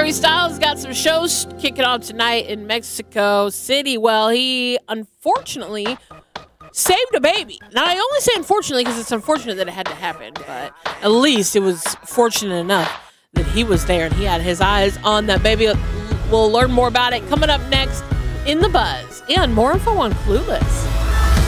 Harry Styles got some shows kicking off tonight in Mexico City. Well, he unfortunately saved a baby. Now, I only say unfortunately because it's unfortunate that it had to happen, but at least it was fortunate enough that he was there and he had his eyes on that baby. We'll learn more about it coming up next in The Buzz and more info on Clueless.